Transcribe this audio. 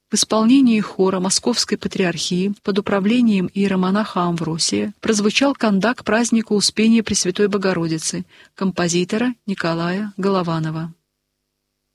в исполнении хора Московской Патриархии под управлением иеромонаха Амвросия прозвучал кандак праздника Успения Пресвятой Богородицы композитора Николая Голованова.